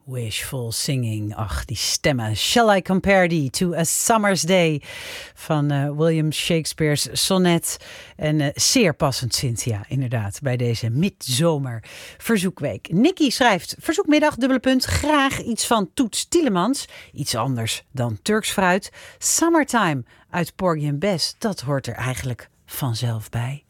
Wishful singing. Ach, die stemmen. Shall I compare thee to a summer's day? Van William Shakespeare's sonnet. En zeer passend, Cynthia, inderdaad, bij deze midzomer verzoekweek. Nicky schrijft, verzoekmiddag, graag iets van Toets Tielemans. Iets anders dan Turks fruit. Summertime uit Porgy and Bess, dat hoort er eigenlijk vanzelf bij.